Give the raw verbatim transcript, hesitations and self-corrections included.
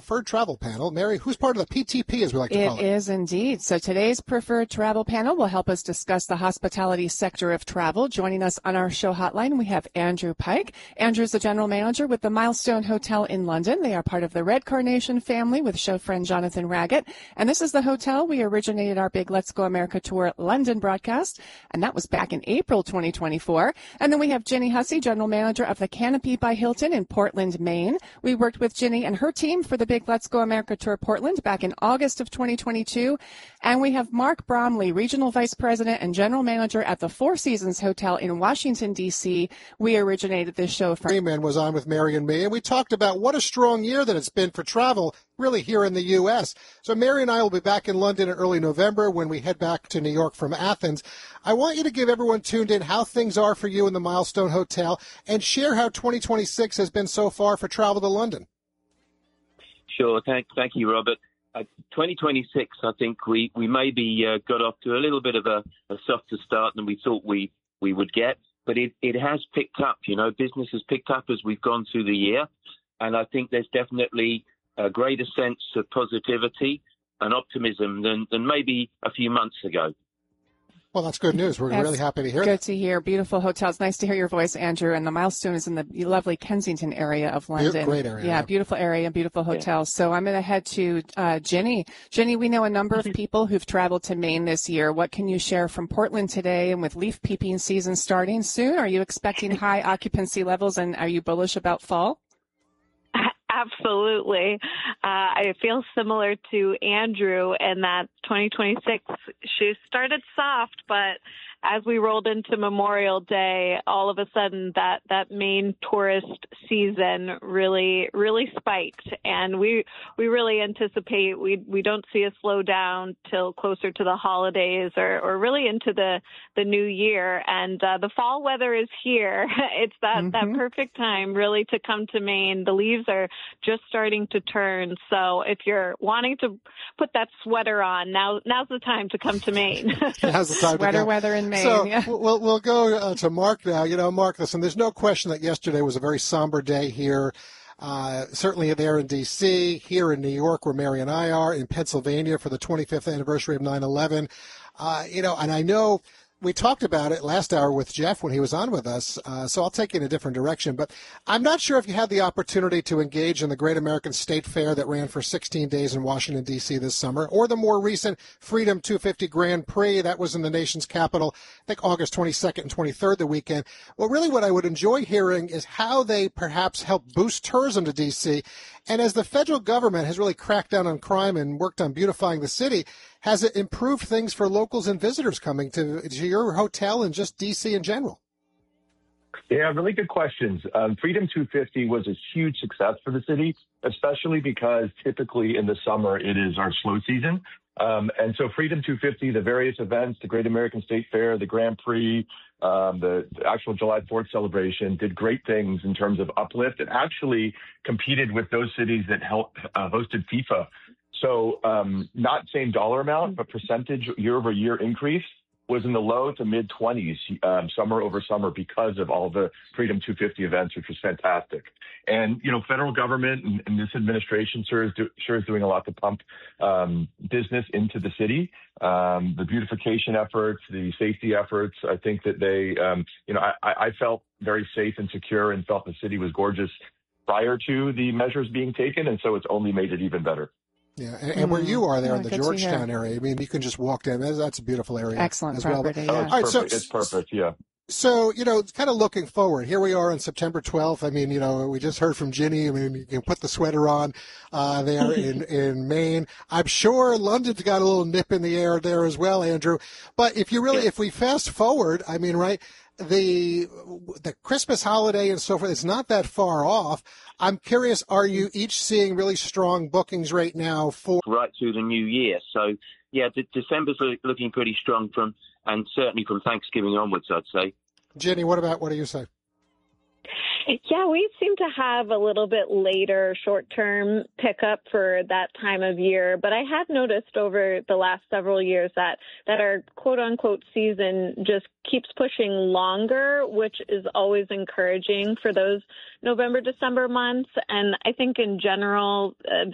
preferred travel panel. Mary, who's part of the P T P, as we like to It call it? It is indeed. So today's preferred travel panel will help us discuss the hospitality sector of travel. Joining us on our show hotline, we have Andrew Pike. Andrew's the general manager with the Milestone Hotel in London. They are part of the Red Carnation family with show friend Jonathan Raggett. And this is the hotel we originated our big Let's Go America Tour London broadcast, and that was back in April twenty twenty-four. And then we have Jenny Hussey, general manager of the Canopy by Hilton in Portland, Maine. We worked with Jenny and her team for the big Let's Go America Tour Portland back in August of twenty twenty-two. And we have Mark Bromley, regional vice president and general manager at the Four Seasons Hotel in Washington, D C. We originated this show from. Freeman was on with Mary and me, and we talked about what a strong year that it's been for travel, really here in the U S. So Mary and I will be back in London in early November when we head back to New York from Athens. I want you to give everyone tuned in how things are for you in the Milestone Hotel and share how twenty twenty-six has been so far for travel to London. Sure. Thank, thank you, Robert. Uh, twenty twenty-six, I think we, we maybe uh, got off to a little bit of a, a softer start than we thought we, we would get, but it, it has picked up. You know, business has picked up as we've gone through the year, and I think there's definitely a greater sense of positivity and optimism than, than maybe a few months ago. Well, that's good news. We're That's really happy to hear good that. to hear. Beautiful hotels. Nice to hear your voice, Andrew. And the Milestone is in the lovely Kensington area of London. Great area. Yeah, beautiful area, beautiful hotels. Yeah. So I'm going to head to uh, Jenny. Jenny, we know a number of people who've traveled to Maine this year. What can you share from Portland today? And with leaf peeping season starting soon, are you expecting high occupancy levels, and are you bullish about fall? Absolutely. Uh, I feel similar to Andrew in that twenty twenty-six, she started soft, but as we rolled into Memorial Day, all of a sudden that, that main tourist season really, really spiked. And we, we really anticipate we, we don't see a slowdown till closer to the holidays or, or really into the, the new year. And uh, the fall weather is here. It's that, mm-hmm. that perfect time really to come to Maine. The leaves are just starting to turn. So if you're wanting to put that sweater on, now, now's the time to come to Maine. Now's the time Sweater to weather in Maine. So yeah. we'll, we'll go uh, to Mark now. You know, Mark, listen, there's no question that yesterday was a very somber day here. Uh, certainly there in D C, here in New York where Mary and I are, in Pennsylvania for the twenty-fifth anniversary of nine eleven. Uh, you know, and I know we talked about it last hour with Jeff when he was on with us, uh, so I'll take you in a different direction. But I'm not sure if you had the opportunity to engage in the Great American State Fair that ran for sixteen days in Washington, D C this summer, or the more recent Freedom two fifty Grand Prix. That was in the nation's capital, I think August twenty-second and twenty-third, the weekend. Well, really what I would enjoy hearing is how they perhaps help boost tourism to D C. And as the federal government has really cracked down on crime and worked on beautifying the city, has it improved things for locals and visitors coming to, to your hotel and just D C in general? Yeah, really good questions. Um, Freedom two fifty was a huge success for the city, especially because typically in the summer it is our slow season. Um, and so Freedom two fifty, the various events, the Great American State Fair, the Grand Prix, um, the, the actual July fourth celebration did great things in terms of uplift. It actually competed with those cities that helped, uh, hosted FIFA. So um, not same dollar amount, but percentage year over year increase was in the low to mid twenties um, summer over summer because of all the Freedom two fifty events, which was fantastic. And, you know, federal government and, and this administration sure is, do, sure is doing a lot to pump um, business into the city. Um, the beautification efforts, the safety efforts, I think that they, um, you know, I, I felt very safe and secure and felt the city was gorgeous prior to the measures being taken. And so it's only made it even better. Yeah, and, and where you are there yeah, in the Georgetown area, I mean, you can just walk down. That's a beautiful area. Excellent as property, well. yeah. Oh, it's All right, perfect. so, it's perfect, yeah. So, you know, kind of looking forward, here we are on September twelfth. I mean, you know, we just heard from Ginny. I mean, you can put the sweater on uh, there in, in Maine. I'm sure London's got a little nip in the air there as well, Andrew. But if you really, if we fast forward, I mean, right, the the Christmas holiday and so forth, it's not that far off. I'm curious, are you each seeing really strong bookings right now for right through the new year? So, yeah, de- December's looking pretty strong from, and certainly from Thanksgiving onwards, I'd say. Jenny, what about, what do you say? Yeah, we seem to have a little bit later short-term pickup for that time of year. But I have noticed over the last several years that, that our quote-unquote season just keeps pushing longer, which is always encouraging for those November, December months. And I think in general, uh,